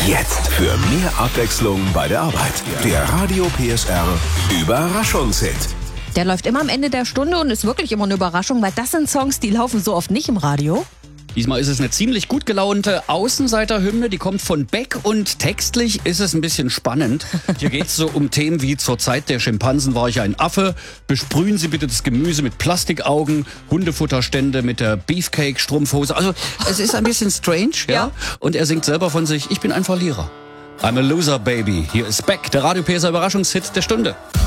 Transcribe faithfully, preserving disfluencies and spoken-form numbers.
Jetzt für mehr Abwechslung bei der Arbeit. Der Radio P S R Überraschungshit. Der läuft immer am Ende der Stunde und ist wirklich immer eine Überraschung, weil das sind Songs, die laufen so oft nicht im Radio. Diesmal ist es eine ziemlich gut gelaunte Außenseiterhymne, die kommt von Beck und textlich ist es ein bisschen spannend. Hier geht es so um Themen wie zur Zeit der Schimpansen war ich ein Affe, besprühen Sie bitte das Gemüse mit Plastikaugen, Hundefutterstände mit der Beefcake-Strumpfhose. Also es ist ein bisschen strange, ja? Ja. Und er singt selber von sich, ich bin ein Verlierer. I'm a loser, baby. Hier ist Beck, der Radio P S R Überraschungshit der Stunde.